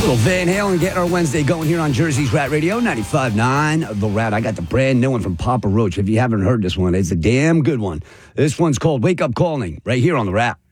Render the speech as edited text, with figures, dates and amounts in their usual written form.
Little Van Halen getting our Wednesday going here on Jersey's Rat Radio, 95.9 The Rat. I got the brand new one from Papa Roach. If you haven't heard this one, it's a damn good one. This one's called Wake Up Calling, right here on The Rat.